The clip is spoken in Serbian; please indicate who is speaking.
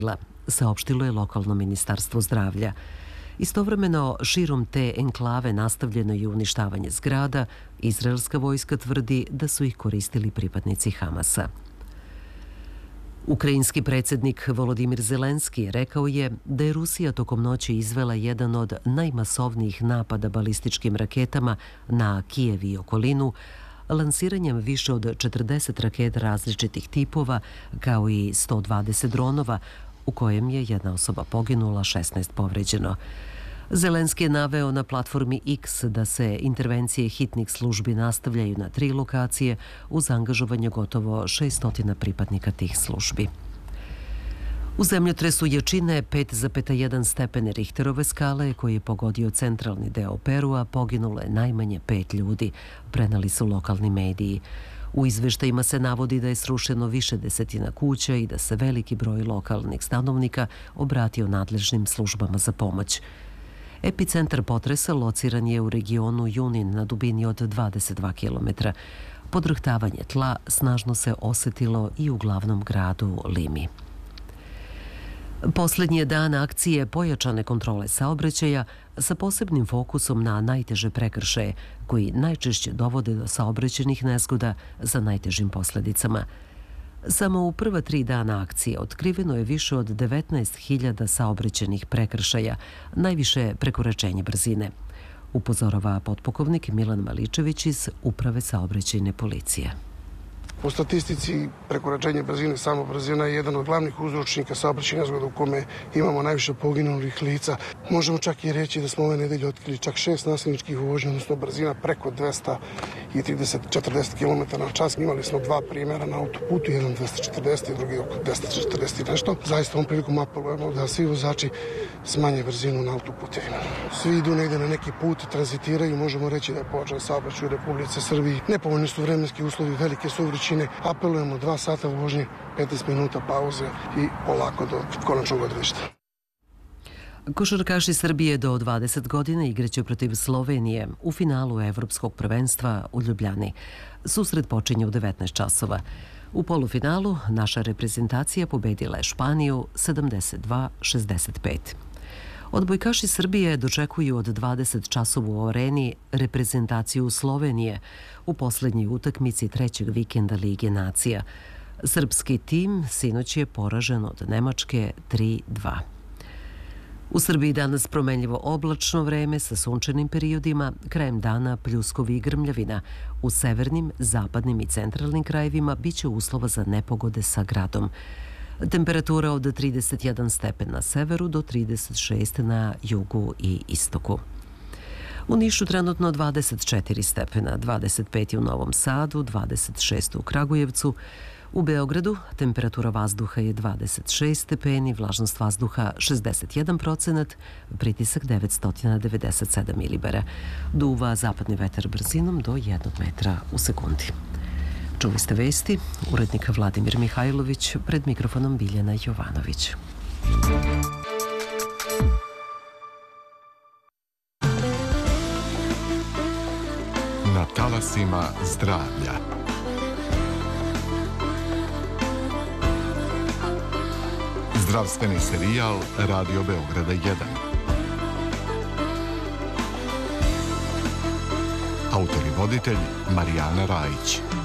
Speaker 1: saopštilo je lokalno ministarstvo zdravlja. Istovremeno, širom te enklave nastavljeno je uništavanje zgrada. Izraelska vojska tvrdi da su ih koristili pripadnici Hamasa. Ukrajinski predsjednik Volodimir Zelenski rekao je da je Rusija tokom noći izvela jedan od najmasovnijih napada balističkim raketama na Kijev i okolinu, lansiranjem više od 40 raketa različitih tipova, kao i 120 dronova, u kojem je jedna osoba poginula, 16 povređeno. Zelenski je naveo na platformi X da se intervencije hitnih službi nastavljaju na 3 lokacije uz angažovanje gotovo 600 pripadnika tih službi. U zemljotresu jačine 5,1 stepene Richterove skale koji je pogodio centralni deo Perua poginulo je najmanje 5 ljudi, preneli su lokalni mediji. U izveštajima se navodi da je srušeno više desetina kuća i da se veliki broj lokalnih stanovnika obratio nadležnim službama za pomoć. Epicentar potresa lociran je u regionu Junin na dubini od 22 km. Podrhtavanje tla snažno se osetilo i u glavnom gradu Limi. Posljednji je dan akcije pojačane kontrole saobraćaja sa posebnim fokusom na najteže prekršaje koji najčešće dovode do saobraćajnih nezgoda sa najtežim posljedicama. Samo u prva 3 dana akcije otkriveno je više od 19.000 saobraćajnih prekršaja, najviše prekoračenje brzine, upozorava potpukovnik Milan Maličević iz Uprave saobraćajne policije.
Speaker 2: U statistici prekoračenje brzine, samo brzina je jedan od glavnih uzročnika saobraćajnih nezgoda u kome imamo najviše poginulih lica. Možemo čak i reći da smo ove nedelje otkrili čak 6 nasilničkih vožnji, odnosno brzina preko 230-40 km na čas. Imali smo 2 primjera na autoputu, jedan 240 i drugi oko 240 i nešto. Zaista ovom prilikom apelujemo da svi vozači smanje brzinu na autoputevima. Svi idu negdje na neki put, tranzitiraju, možemo reći da je pojačan saobraćaj u Republici Srbiji. Nepovoljni su vremenski uslovi, velike su vrućine. Apelujemo 2 sata vožnje, 15 minuta pauze i polako do konačnog odredišta.
Speaker 1: Košarkaši Srbije do 20 godina igraće protiv Slovenije u finalu Evropskog prvenstva u Ljubljani. Susret počinje u 19 časova. U polufinalu naša reprezentacija pobedila je Španiju 72-65. Odbojkaši Srbije dočekuju od 20 časova u areni reprezentaciju Slovenije u posljednjoj utakmici 3. vikenda Lige nacija. Srpski tim sinoć je poražen od Nemačke 3-2. U Srbiji danas promenljivo oblačno vreme sa sunčanim periodima, krajem dana pljuskovi i grmljavina. U severnim, zapadnim i centralnim krajevima biće uslova za nepogode sa gradom. Temperatura od 31 stepen na severu do 36 na jugu i istoku. U Nišu trenutno 24 stepena, 25 u Novom Sadu, 26 u Kragujevcu. U Beogradu temperatura vazduha je 26 stepeni, vlažnost vazduha 61%, pritisak 997 milibara. Duva zapadni vetar brzinom do 1 metra u sekundi. Čuli ste vesti, urednik Vladimir Mihajlović, pred mikrofonom Biljana Jovanović.
Speaker 3: Na talasima zdravlja. Zdravstveni serijal Radio Beograda 1. Autor i voditelj Marijana Rajić.